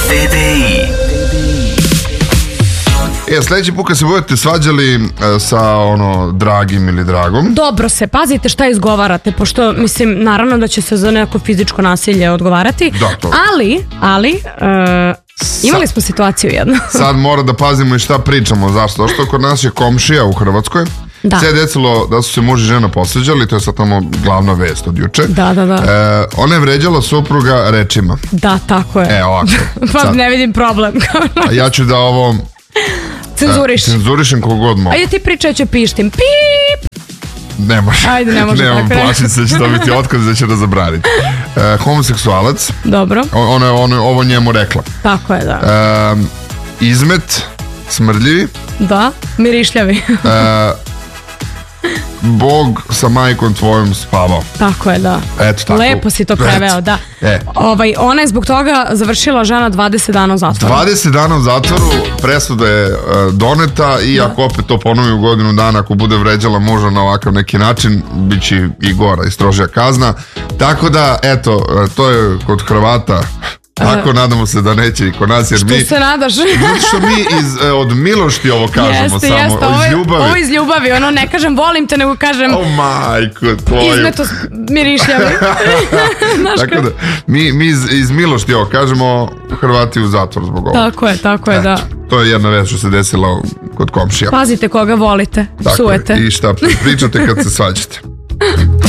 Sljedeći put kad se budete svađali sa dragim ili dragom, dobro se, pazite šta izgovarate, pošto mislim, naravno da će se za neko fizičko nasilje odgovarati, da, to. ali imali smo situaciju jednu. Sad mora da pazimo i šta pričamo. Zašto? Što kod nas je komšija u Hrvatskoj. Se je desilo da su se muž i žena posveđali, to je sad tamo glavna vest od juče. Da. Ona je vređala supruga rečima. Da, tako je. Ovako. Pa sad ne vidim problem. A ja ću da ovo cenzurišem kogod mogu. Ajde ti priča, ja ću pištim. Pip! Ne može. Ajde, ne može. Nemam, plašim se da će dobiti otkaz, da će da zabraniti. Homoseksualac. Dobro. Ovo njemu rekla. Tako je, da. Izmet, smrdljivi. Da, mirišljavi. Bog sa majkom tvojom spavao. Tako je, da. Eto tako. Lepo si to preveo, da. Ona je zbog toga završila žena 20 dana u zatvoru. 20 dana u zatvoru, presuda je doneta i ako opet to ponovi u godinu dana, ako bude vređala muža na ovakav neki način, bit će i gora i strožija kazna. Tako da, eto, to je kod Hrvata. Tako nadamo se da neće i kod nas, jer što se nadaš? Zato što mi od milošti ovo kažemo. Jeste, iz ljubavi. Ovo iz ljubavi, ne kažem volim te, nego kažem majko tvoju. Izmeto mirišljavi. Tako da, mi iz milošti ovo kažemo, Hrvati u zatvor zbog ovo. Tako je, da. To je jedna vez što se desila kod komšija. Pazite koga volite, psujete. I šta pričate kad se svađate.